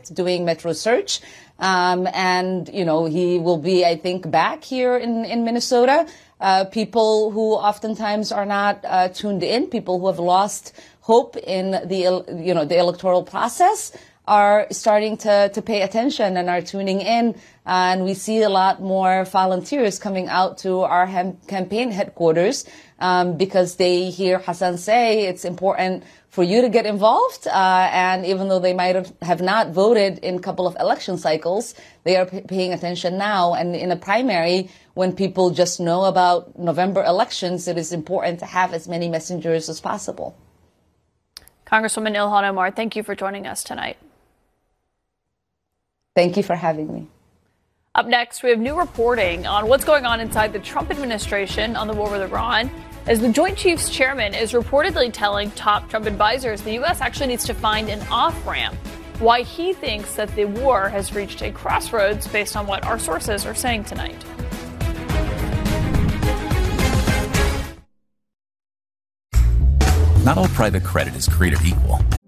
doing Metro Search. And, he will be, I think, back here in Minnesota. People who oftentimes are not tuned in, people who have lost hope in the electoral process are starting to pay attention and are tuning in. And we see a lot more volunteers coming out to our campaign headquarters because they hear Hassan say it's important for you to get involved. And even though they might have not voted in a couple of election cycles, they are paying attention now. And in a primary, when people just know about November elections, it is important to have as many messengers as possible. Congresswoman Ilhan Omar, thank you for joining us tonight. Thank you for having me. Up next, we have new reporting on what's going on inside the Trump administration on the war with Iran, as the Joint Chiefs chairman is reportedly telling top Trump advisors the U.S. actually needs to find an off-ramp. Why he thinks that the war has reached a crossroads based on what our sources are saying tonight. Not all private credit is created equal.